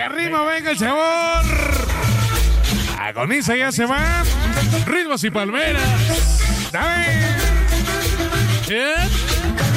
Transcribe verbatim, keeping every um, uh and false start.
¡Qué ritmo! ¡Venga el sabor! Agoniza, ya se va. Ritmos y palmeras. ¡Dame!